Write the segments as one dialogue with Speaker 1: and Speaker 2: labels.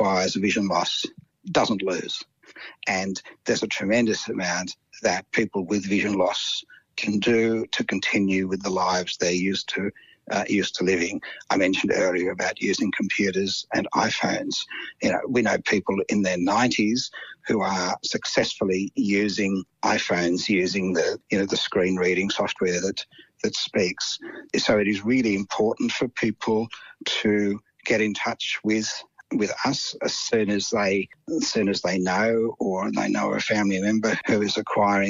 Speaker 1: acquires a vision loss doesn't lose. And there's a tremendous amount that people with vision loss can do to continue with the lives they're used to living. I mentioned earlier about using computers and iPhones. We know people in their 90s who are successfully using iPhones, using the screen reading software that speaks. So it is really important for people to get in touch with us as soon as they know, or they know a family member who has acquired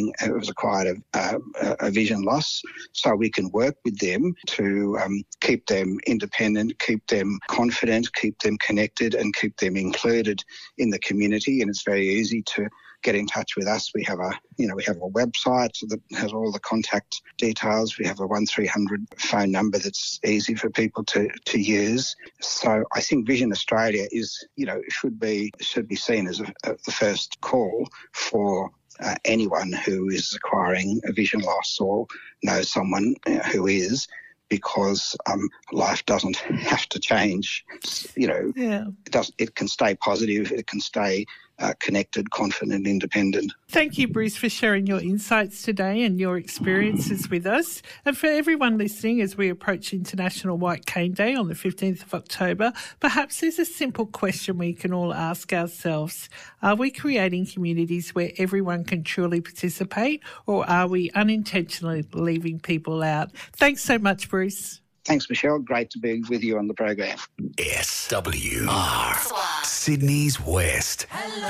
Speaker 1: a vision loss, so we can work with them to keep them independent, keep them confident, keep them connected, and keep them included in the community. And it's very easy to get in touch with us. We have a website that has all the contact details. We have a 1300 phone number that's easy for people to use. So I think Vision Australia should be seen as the first call for anyone who is acquiring a vision loss or knows someone who is, because life doesn't have to change. It can stay positive. It can stay connected, confident, independent.
Speaker 2: Thank you, Bruce, for sharing your insights today and your experiences with us. And for everyone listening, as we approach International White Cane Day on the 15th of October, perhaps there's a simple question we can all ask ourselves. Are we creating communities where everyone can truly participate, or are we unintentionally leaving people out? Thanks so much, Bruce.
Speaker 1: Thanks, Michelle. Great to be with you on the program.
Speaker 3: SWR, Sydney's West. Hello.